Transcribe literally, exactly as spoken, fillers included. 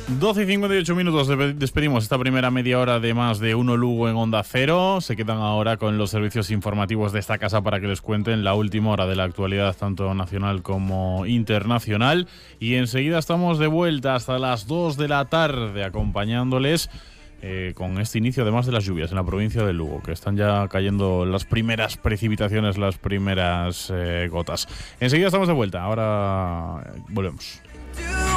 doce y cincuenta y ocho minutos, despedimos esta primera media hora de Más de Uno Lugo en Onda Cero. Se quedan ahora con los servicios informativos de esta casa para que les cuenten la última hora de la actualidad, tanto nacional como internacional. Y enseguida estamos de vuelta hasta las dos de la tarde acompañándoles eh, con este inicio además de las lluvias en la provincia de Lugo, que están ya cayendo las primeras precipitaciones, las primeras eh, gotas. Enseguida estamos de vuelta, ahora volvemos.